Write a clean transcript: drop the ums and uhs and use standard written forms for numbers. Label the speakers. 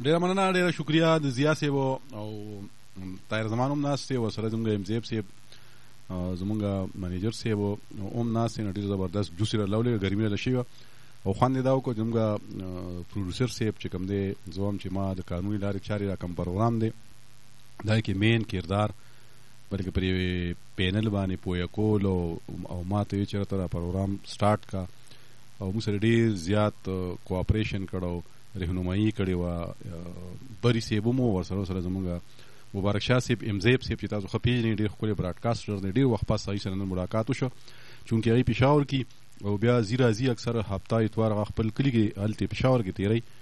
Speaker 1: ډېره مننه، ډېره شکریه د ضیا صاحب او طاهر زمان هم ناست دی، ورسره زموږ ایم زیب صاحب زمونږ منیجر صاحب هم ناست دی، نو ډېر زبردست جوس یې رالاولې، ګرمي راله شوې وه او خوند یې دا وکړو. زموږ پروډوسر صاحب چې کوم دی، زه وایم چې ما د قانوني لارې چارې دا کوم پروګرام دی دا کې مین کردار بلکې پر یوې پینل باندې پویه کول او ما ته ویې چې راته دا پروګرام سټارټ کا او موږ سره ډېر زیات کوآپریشن کړی، رهنمایي کړې وه. بری صاحب هم ورسره سره زموږ مبارک شاه صاحب ام زیب صاحب چې تاسو ښه پېژنئ، ډېر ښکلی براډکاسټر دی. ډېر وخت پس هغوی سره نن ملاقات وشو چونکې هغوی پېښور کې او بیا ځي راځي اکثر هفته اتوار هغه خپل کلي کې هلته پېښور کې تېروي.